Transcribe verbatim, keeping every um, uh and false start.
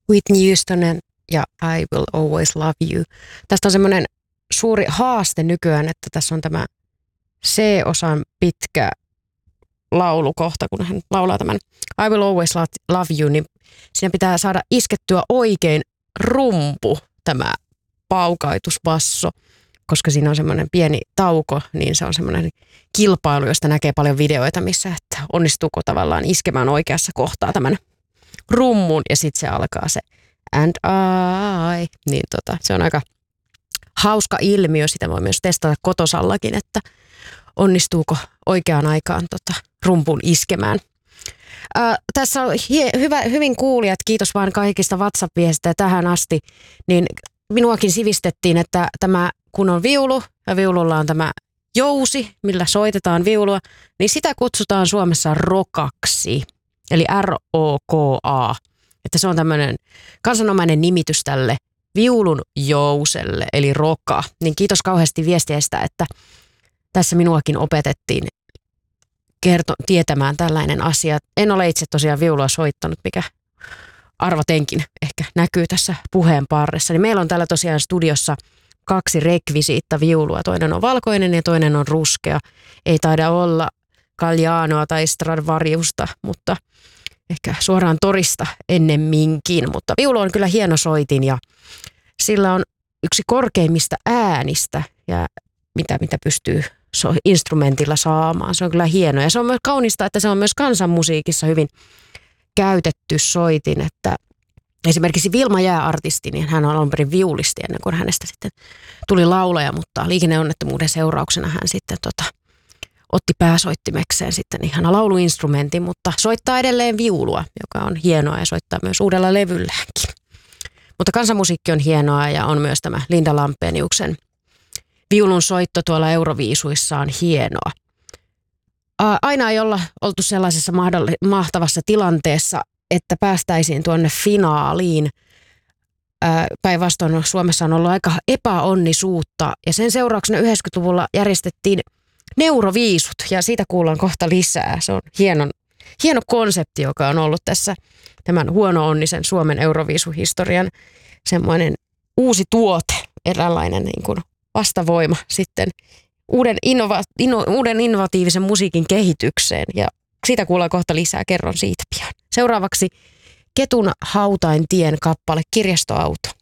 Whitney Houstonen ja I Will Always Love You. Tästä on semmoinen suuri haaste nykyään, että tässä on tämä C-osan pitkä laulukohta, kun hän laulaa tämän I Will Always Love You, niin siinä pitää saada iskettyä oikein rumpu, tämä paukaitusbasso, koska siinä on semmoinen pieni tauko, niin se on semmoinen kilpailu, josta näkee paljon videoita, missä että onnistuuko tavallaan iskemään oikeassa kohtaa tämän rummun, ja sitten se alkaa se and I, niin tota, se on aika hauska ilmiö, sitä voi myös testata kotosallakin, että onnistuuko oikeaan aikaan tota, rumpun iskemään. Ää, tässä on hie, hyvä, hyvin kuulijat, kiitos vaan kaikista WhatsApp-viestistä tähän asti, niin minuakin sivistettiin, että tämä kun on viulu ja viululla on tämä jousi, millä soitetaan viulua, niin sitä kutsutaan Suomessa rokaksi, eli R O K A. Että se on tämmöinen kansanomainen nimitys tälle viulun jouselle, eli roka. Niin kiitos kauheasti viestiästä, että tässä minuakin opetettiin kerto, tietämään tällainen asia. En ole itse tosiaan viulua soittanut, mikä arvatenkin ehkä näkyy tässä puheen parressa. Niin meillä on täällä tosiaan studiossa kaksi rekvisiitta viulua. Toinen on valkoinen ja toinen on ruskea. Ei taida olla Gallianoa tai Stradivariusta, mutta ehkä suoraan torista ennemminkin. Mutta viulu on kyllä hieno soitin ja sillä on yksi korkeimmista äänistä, ja mitä, mitä pystyy so, instrumentilla saamaan. Se on kyllä hieno ja se on myös kaunista, että se on myös kansanmusiikissa hyvin käytetty soitin, että esimerkiksi Vilma Jää-artisti, niin hän on alun perin viulisti ennen kuin hänestä sitten tuli laulaja, mutta liikenneonnettomuuden seurauksena hän sitten tota, otti pääsoittimekseen sitten ihana lauluinstrumentin, mutta soittaa edelleen viulua, joka on hienoa ja soittaa myös uudella levylläänkin. Mutta kansanmusiikki on hienoa ja on myös tämä Linda Lampeniuksen viulun soitto tuolla Euroviisuissa on hienoa. Aina ei olla oltu sellaisessa mahtavassa tilanteessa, että päästäisiin tuonne finaaliin. Päinvastoin Suomessa on ollut aika epäonnisuutta ja sen seurauksena yhdeksänkymmentäluvulla järjestettiin neuroviisut ja siitä kuullaan kohta lisää. Se on hieno, hieno konsepti, joka on ollut tässä tämän huono-onnisen Suomen euroviisuhistorian semmoinen uusi tuote, eräänlainen niin kuin vastavoima sitten uuden, innova, inno, uuden innovatiivisen musiikin kehitykseen ja siitä kuullaan kohta lisää, kerron siitä pian. Seuraavaksi Ketun Hautaintien kappale Kirjastoauto.